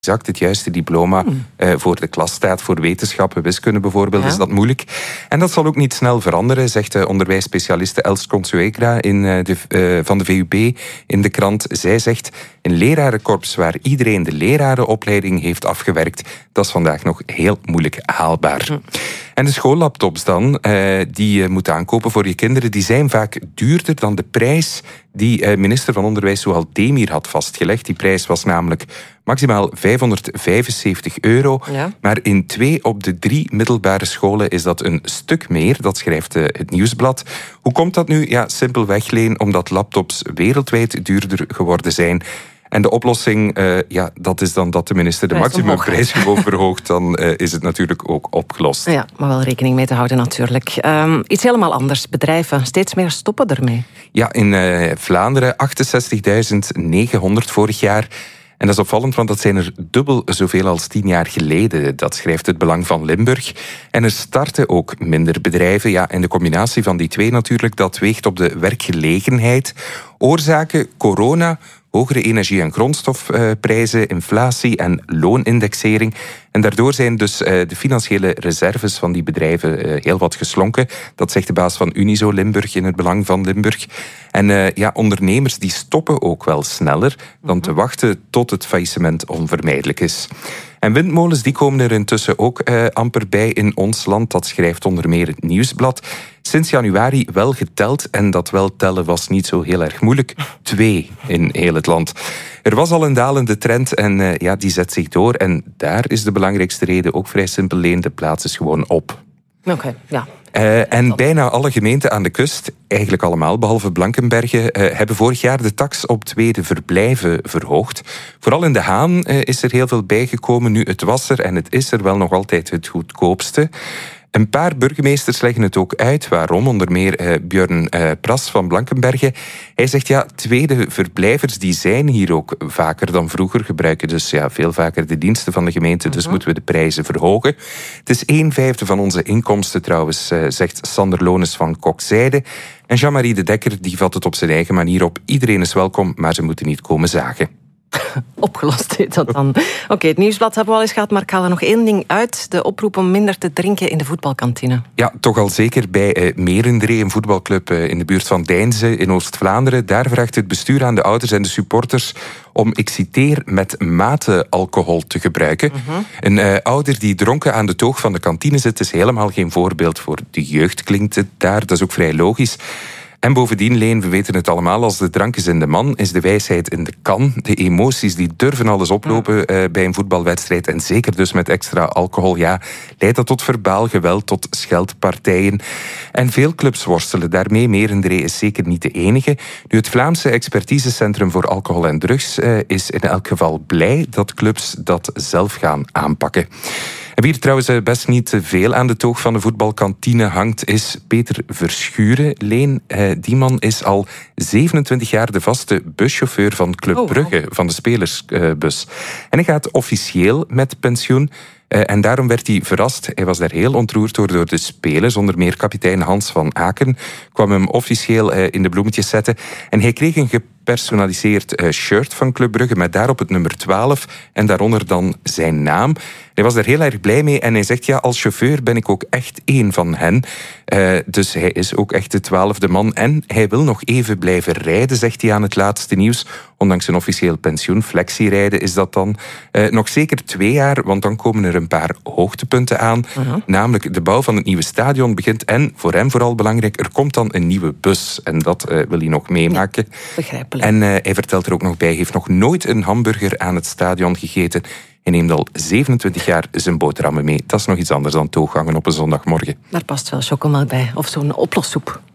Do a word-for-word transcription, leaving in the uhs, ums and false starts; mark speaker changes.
Speaker 1: exact het juiste diploma hmm. uh, voor de klas staat. Voor wetenschappen, wiskunde bijvoorbeeld, ja. is dat moeilijk. En dat zal ook niet snel veranderen, zegt de onderwijsspecialiste Els Consuegra in, uh, de, uh, van de V U B in de krant. Zij zegt, een lerarenkorps waar iedereen de lerarenopleiding heeft afgewerkt, dat is vandaag nog heel moeilijk haalbaar. Hmm. En de schoollaptops dan, uh, die je moet aankopen voor je kinderen, die zijn vaak duurder dan de prijs die uh, minister van Onderwijs Souhal Demir had vastgelegd. Die prijs was namelijk maximaal vijfhonderdvijfenzeventig euro. Ja. Maar in twee op de drie middelbare scholen is dat een stuk meer. Dat schrijft uh, het Nieuwsblad. Hoe komt dat nu? Ja, simpelweg, Leen, omdat laptops wereldwijd duurder geworden zijn. En de oplossing, uh, ja, dat is dan dat de minister de maximumprijs gewoon verhoogt. Dan uh, is het natuurlijk ook opgelost.
Speaker 2: Ja, maar wel rekening mee te houden natuurlijk. Um, iets helemaal anders. Bedrijven, steeds meer stoppen ermee.
Speaker 1: Ja, in uh, Vlaanderen achtenzestigduizend negenhonderd vorig jaar. En dat is opvallend, want dat zijn er dubbel zoveel als tien jaar geleden. Dat schrijft het Belang van Limburg. En er starten ook minder bedrijven. Ja, en de combinatie van die twee natuurlijk, dat weegt op de werkgelegenheid. Oorzaken, corona, hogere energie- en grondstofprijzen, inflatie en loonindexering. En daardoor zijn dus uh, de financiële reserves van die bedrijven uh, heel wat geslonken. Dat zegt de baas van Unizo Limburg in het Belang van Limburg. En uh, ja, ondernemers die stoppen ook wel sneller dan te wachten tot het faillissement onvermijdelijk is. En windmolens die komen er intussen ook uh, amper bij in ons land. Dat schrijft onder meer het Nieuwsblad. Sinds januari wel geteld, en dat wel tellen was niet zo heel erg moeilijk. Twee in heel het land. Er was al een dalende trend en uh, ja, die zet zich door. En daar is de belangrijkste reden ook vrij simpel, Leen, de plaats is gewoon op.
Speaker 2: Oké, okay, ja.
Speaker 1: Uh, en bijna alle gemeenten aan de kust, eigenlijk allemaal behalve Blankenberge, uh, hebben vorig jaar de tax op tweede verblijven verhoogd. Vooral in De Haan uh, is er heel veel bijgekomen. Nu, het was er en het is er wel nog altijd het goedkoopste. Een paar burgemeesters leggen het ook uit. Waarom? Onder meer uh, Björn uh, Pras van Blankenberge. Hij zegt, ja, tweede verblijvers die zijn hier ook vaker dan vroeger. Gebruiken dus ja, veel vaker de diensten van de gemeente. Dus uh-huh. moeten we de prijzen verhogen. Het is een vijfde van onze inkomsten trouwens, uh, zegt Sander Lones van Kokzijde. En Jean-Marie de Dekker die vat het op zijn eigen manier op. Iedereen is welkom, maar ze moeten niet komen zagen.
Speaker 2: Opgelost is dat dan. Oké, okay, het Nieuwsblad hebben we al eens gehad, maar ik haal er nog één ding uit. De oproep om minder te drinken in de voetbalkantine.
Speaker 1: Ja, toch al zeker bij uh, Merendree, een voetbalclub uh, in de buurt van Deinze in Oost-Vlaanderen. Daar vraagt het bestuur aan de ouders en de supporters om, ik citeer, met mate alcohol te gebruiken. Uh-huh. Een uh, ouder die dronken aan de toog van de kantine zit, is helemaal geen voorbeeld voor de jeugd, klinkt het daar. Dat is ook vrij logisch. En bovendien, Leen, we weten het allemaal, als de drank is in de man, is de wijsheid in de kan. De emoties die durven alles oplopen uh, bij een voetbalwedstrijd. En zeker dus met extra alcohol, ja, leidt dat tot verbaal geweld, tot scheldpartijen. En veel clubs worstelen daarmee. Merendree is zeker niet de enige. Nu, het Vlaamse Expertisecentrum voor Alcohol en Drugs uh, is in elk geval blij dat clubs dat zelf gaan aanpakken. En wie er trouwens best niet te veel aan de toog van de voetbalkantine hangt, is Peter Verschuren. Leen, die man is al zevenentwintig jaar de vaste buschauffeur van Club oh, Brugge, wow. van de spelersbus. En hij gaat officieel met pensioen. Uh, en daarom werd hij verrast. Hij was daar heel ontroerd door, door de spelers. Onder meer kapitein Hans van Aken kwam hem officieel uh, in de bloemetjes zetten. En hij kreeg een gepersonaliseerd uh, shirt van Club Brugge met daarop het nummer twaalf en daaronder dan zijn naam. Hij was daar heel erg blij mee en hij zegt, ja, als chauffeur ben ik ook echt één van hen. Uh, dus hij is ook echt de twaalfde man. En hij wil nog even blijven rijden, zegt hij aan het laatste nieuws. Ondanks een officieel pensioen, flexierijden is dat dan uh, nog zeker twee jaar, want dan komen er een paar hoogtepunten aan. Uh-huh. Namelijk de bouw van het nieuwe stadion begint en, voor hem vooral belangrijk, er komt dan een nieuwe bus. En dat uh, wil hij nog meemaken.
Speaker 2: Ja, begrijpelijk.
Speaker 1: En uh, hij vertelt er ook nog bij, hij heeft nog nooit een hamburger aan het stadion gegeten. Hij neemt al zevenentwintig jaar zijn boterhammen mee. Dat is nog iets anders dan toegangen op een zondagmorgen.
Speaker 2: Daar past wel chocomelk bij, of zo'n oplossoep.